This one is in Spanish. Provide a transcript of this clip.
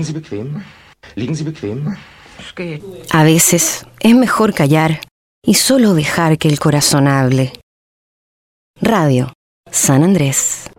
Liegen Sie bequem. Liegen Sie bequem. A veces es mejor callar y solo dejar que el corazón hable. Radio San Andrés.